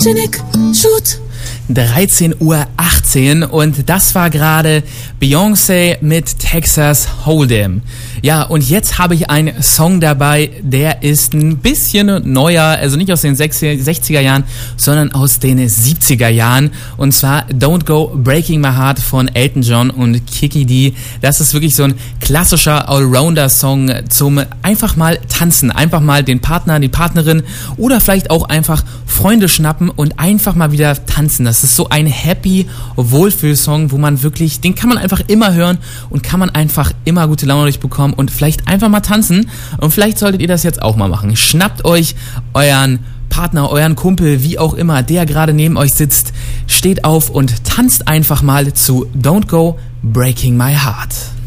Janik, shoot. 13:18 Uhr und das war gerade Beyoncé mit Texas Hold'em. Ja, und jetzt habe ich einen Song dabei, der ist ein bisschen neuer, also nicht aus den 60er Jahren, sondern aus den 70er Jahren, und zwar Don't Go Breaking My Heart von Elton John und Kiki Dee. Das ist wirklich so ein klassischer Allrounder-Song zum einfach mal tanzen, einfach mal den Partner, die Partnerin oder vielleicht auch einfach Freunde schnappen und einfach mal wieder tanzen. Das ist so ein happy Wohlfühlsong, wo man wirklich, den kann man einfach immer hören und kann man einfach immer gute Laune durchbekommen und vielleicht einfach mal tanzen. Und vielleicht solltet ihr das jetzt auch mal machen. Schnappt euch euren Partner, euren Kumpel, wie auch immer, der gerade neben euch sitzt, steht auf und tanzt einfach mal zu Don't Go Breaking My Heart.